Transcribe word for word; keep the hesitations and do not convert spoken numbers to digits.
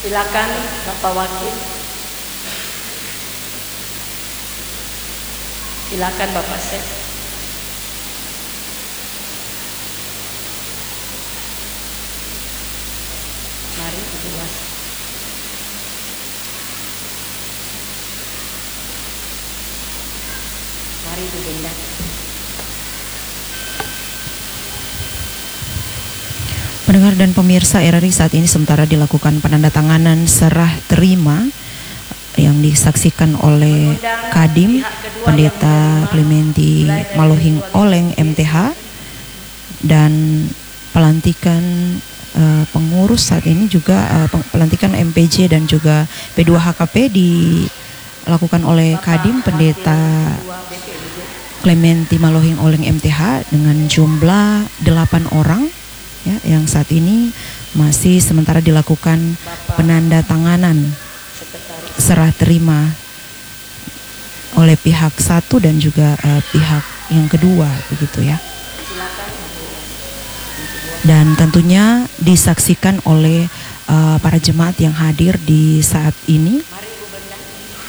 Silakan Bapak Wakil. Silakan Bapak Sek. Mari Ibu Was. Mari Ibu Benda. Pendengar dan pemirsa R R I, saat ini sementara dilakukan penandatanganan serah terima yang disaksikan oleh Kadin Pendeta Clementi Malohing Oleng M T H, dan pelantikan uh, pengurus saat ini juga uh, pelantikan M P J dan juga P dua H K P dilakukan oleh Kadin Pendeta Clementi Malohing Oleng M T H dengan jumlah delapan orang, ya, yang saat ini masih sementara dilakukan penandatanganan serah terima oleh pihak satu dan juga uh, pihak yang kedua, begitu ya. Dan tentunya disaksikan oleh uh, para jemaat yang hadir di saat ini.